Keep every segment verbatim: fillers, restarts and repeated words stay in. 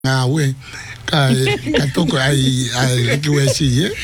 Ah oui, quand quand on ai ai le si eh.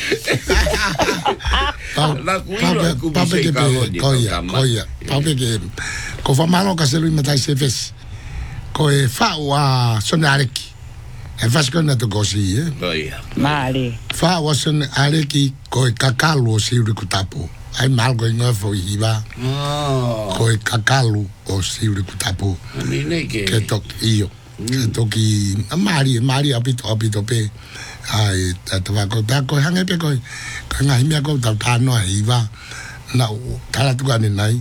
Pa pa pa que coia coia pa que ko fa malo ka se lui matai se fes. Ko e fa wa sonareki. E fas ko na to gosi eh. Coia. Mali. Fa wa sonareki ko e kakalo si uri kutapo. Ai mal ko nga fo iba. Oh. Ko e kakalo o si uri kutapo. Ni ne ke. Ke tok io. Ke toki mari mari apito apito pe. Ai ta va ko ta ko hange pe ko ka ngai me ko ta ta no iba. Na ta tu ga ni nai.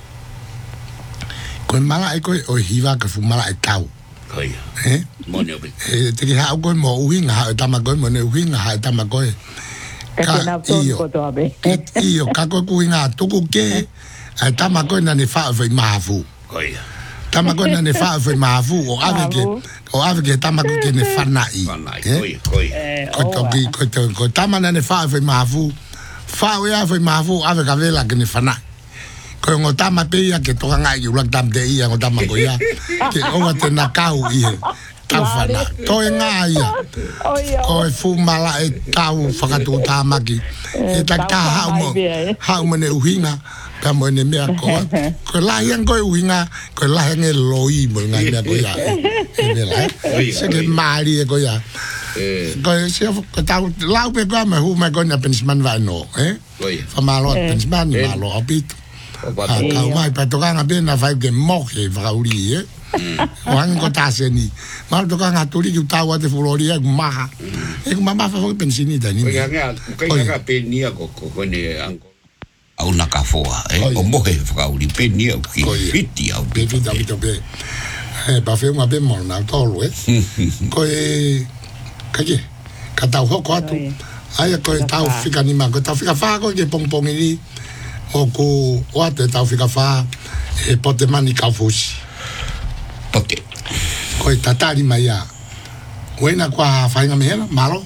Ko mala e ko o hiva ka fu mala e tau. Coia. Eh? Mo ne pe. E te ki ha ko mo uinga ha ta ma ko mo ne uinga ha ta ma ko. Ka na ton ko to abe. Io ka ko uinga to ko ke a ta ma ko na ne fa fa mafu. Coia. Tama ko na ne fa fa mafu o ave ke o ave ke tama ko ke ne fanai. Coia, coia. Ko to ki ko to ko tama na ne fa fa mafu. Fa o ya fa mafu ave ka vela ke ne fanai. Ko ngo tama pe ya ke to nga yu lang tam de ya ngo tama ko ya. Ke o te na kau i. Tau fana. To e nga ia. Ko e fu mala e tau whakatu tāmaki. E ta ka hau mo. Hau mo ne uhinga. Ka mo ne mea ko. Ko lahi ang koe uhinga. Ko lahi ang e loi mo ngai mea ko ia. E me lai. Se ke maari e ko ia. Ko e se ko tau lau pe koa me hu me ko na pensman vai no. Fa malo pensman ni malo apito. Kau mai pa tokanga pena fai ke moke whakauri e. O hangi ko tase ni. Malo tokanga turi ki utawa te fulori e kumaha. E kumama fa fo pensini da ni. Ko nga ko nga penia ko ko ne anko. Au na ka foa e o moke whakauri penia ki fiti au pe fiti au pe. E pa fe unha pe mo na tolu e. Ko e ka ke ka tau hoko atu. Ai ko e tau fika ni ma ko tau fika fa ko ke pong pong ni. O ko o ate tau fika fa e pote mani ka fusi. Pote. Ko e tatari mai a. Wena kwa fainga mehena malo.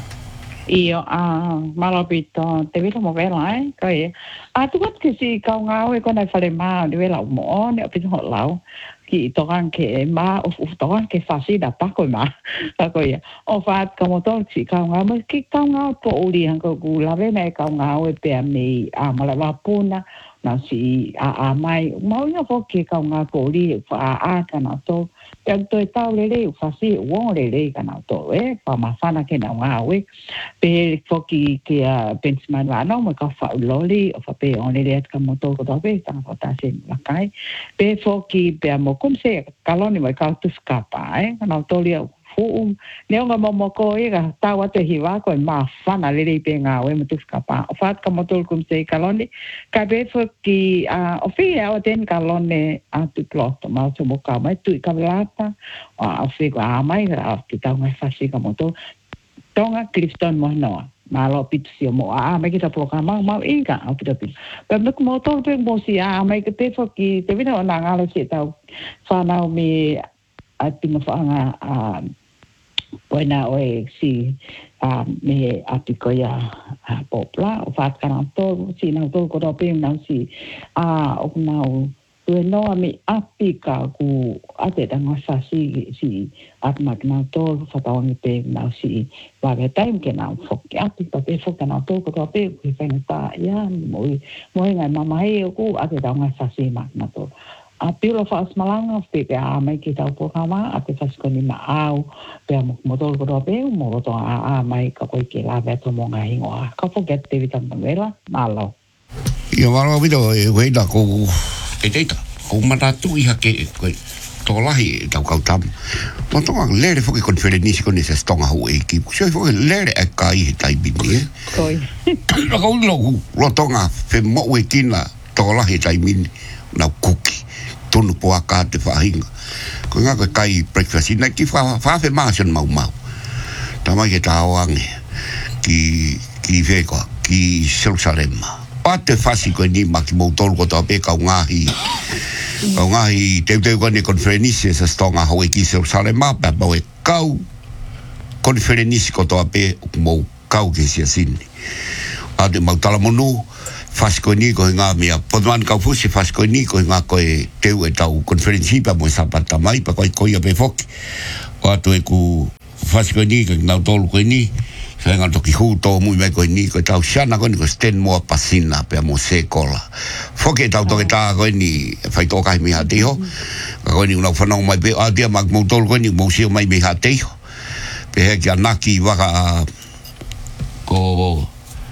Io a malo pito te vito mo vela eh ko e a tu wat ke si ka nga e ko na fale ma de vela mo ne pito ho lau ki to kan ke ma o to kan ke fasi da pa ko ma ko e o fat como to si ka nga mo ki ka nga po uri han ko ku la vena ka nga e pe mi a mala va puna na si a a mai mo yo fo ke ka nga ko uri fa a ka na to yang to tau le le fasi wo le le ka na to e pa ma fana ke na nga we pe fo ki ke a pensman va no mo ka fa loli o fa pe on le le ka mo to ko to pe ta ko ta sin la kai pe fo ki pe mo kom se kaloni mo ka tu skapa e na to le fu ne nga mo mo ko e ga ta wa te hiwa ko ma fana le le pe nga we mo tu skapa o fa ka mo to kom se kaloni ka pe fo ki a o fi a ten kaloni a tu plot ma so mo ka mai tu ka lata a fi ga mai ga ti ta mai fa si ka mo to tonga kriston mo no malo pitio mo a mai kita programa mau inga a pito pito pe mo mo to pe mo si a mai ke pe fo ki te vina na ngalo si tau fa na mi a ti mo fa nga a buena oe si a me apiko ya a popla o fa kana to si na to ko pe na si a o na o no mi apika ku ate da ngasa si si at magna to fa ta mi pe na si va ga time ke na fo ke apika pe fo kana to ko pe ku fa ta ya mo mo nga mama e ku ate da ngasa si magna to a pilo fa smalanga pe pe a mai ki tau programa a te fas ko ni ma au pe mo mo to ko pe mo to a a mai ka ko ke la ve to mo nga hingo a ka fo get te vitam vela malo Ia malo video e we da ko e teita ko matatu iha ke ko to lahi tau kau tam mo to ang lere fo ke conferenisi con ese stonga ho e ki so fo lere e kai tai bini koi lo ko lo lo tonga fe mo we kina to lahi tai min na kuki tonu po aka te whahinga. Ko ngā koe kai breakfast ina ki whawhe māsion mau mau. Tamai ke tāoange ki ki whekoa, ki Jerusalem. Pa te whasi koe ni ma ki mou tolu ko tō pe kau ngāhi. Kau ngāhi teu teu koe ne konferenisi sa stonga hoi ki Jerusalem ma pa mau e kau konferenisi ko tō pe mou kau ke sia sini. A te mau talamonu Fasco ni ko nga mia podman ka fusi fasco ni ko nga ko teu e tau konferensi pa mo sapata mai pa ko ko ia pe foki o atu e ku fasi koe ni, ka nau tolu koe ni, sa ngā toki hūtō mui mai koe ni, koe tau siana koe ni, koe sten mua pasina, pia mo se kola. Foke tau toke tā koe ni, whai tōkai mi hateho, ka koe ni unau whanau mai pe, a tia mak mou tolu koe ni, mou sio mai mi hateho, pe he kia naki waka ko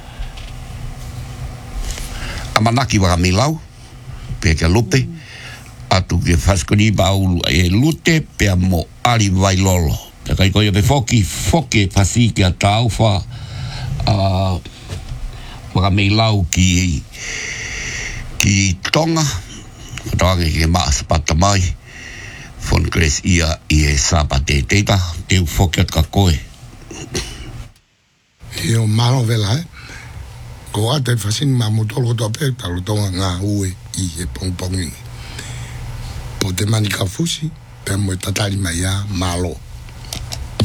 amanaki waka milau, pe kia lupe, atu ke faskoni baulu e lute pe mo ali vai lolo pe kai ko pe foki foke pasi ki atau fa a wa me lau ki ki tonga tonga ki mas patamai fon kres ia e sapate teta te foke ka koe io malo vela eh ko ate fasin ma motolo to pe talo tonga nga ue i e pong pongi po te mani ka fusi pe mo tatali mai ya malo